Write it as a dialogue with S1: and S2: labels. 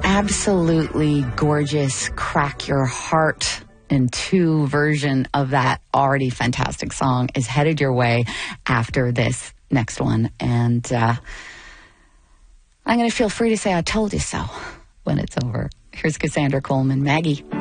S1: absolutely gorgeous, crack your heart in two version of that already fantastic song is headed your way after this next one. And I'm going to feel free to say I told you so when it's over. Here's Cassandra Coleman, Maggie.